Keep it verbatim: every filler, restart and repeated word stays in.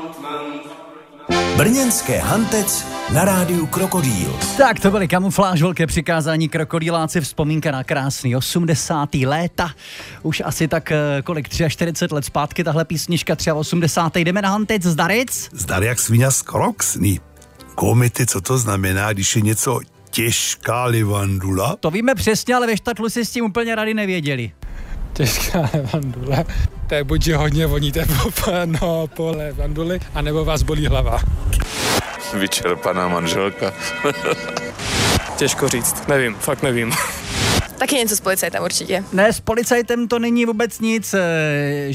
Brněnské Hantec na rádiu Krokodýl. Tak to byly Kamufláž, velké přikázání Krokodýláci, vzpomínka na krásný osmdesátý léta. Už asi tak kolik, čtyřicet tři let zpátky tahle písnička, osmdesátý Jdeme na Hantec, zdaric? Zdar jak sviňa z kroksný. Komity, co to znamená, když je něco těžká livandula? To víme přesně, ale ve Štatlu si s tím úplně rady nevěděli. Těžká levandule. To je buď, že hodně voníte po, no, po levanduli, anebo vás bolí hlava. Vyčerpaná manželka. Těžko říct, nevím, fakt nevím. Taky něco s policajtem určitě. Ne, s policajtem to není vůbec nic.